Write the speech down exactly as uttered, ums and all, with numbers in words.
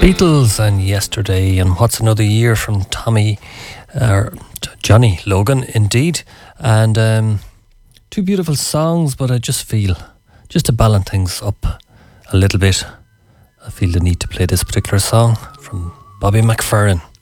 Beatles and Yesterday, and What's Another Year from Tommy, uh, Johnny Logan, indeed. And um, two beautiful songs, but I just feel, just to balance things up a little bit, I feel the need to play this particular song from Bobby McFerrin.